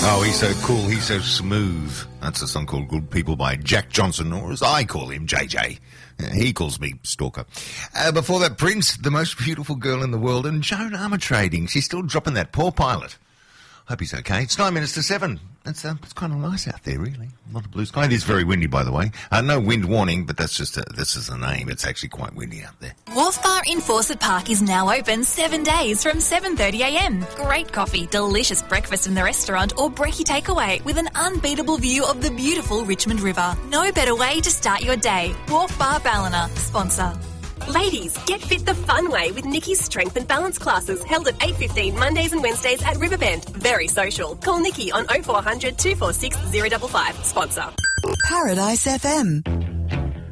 Oh, he's so cool, he's so smooth. That's a song called Good People by Jack Johnson, or as I call him, JJ. He calls me Stalker. Before that, Prince, the most beautiful girl in the world, and Joan Armatrading. She's still dropping that poor pilot. Hope he's okay. It's 9 minutes to 7. It's kind of nice out there, really. A lot of blue sky. It is very windy, by the way. No wind warning, but that's just this is a name. It's actually quite windy out there. Wharf Bar in Fawcett Park is now open 7 days from 7:30am. Great coffee, delicious breakfast in the restaurant, or brekkie takeaway with an unbeatable view of the beautiful Richmond River. No better way to start your day. Wharf Bar Ballina, sponsor. Ladies, get fit the fun way with Nikki's Strength and Balance classes held at 8:15 Mondays and Wednesdays at Riverbend. Very social. Call Nikki on 0400 246 055. Sponsor. Paradise FM.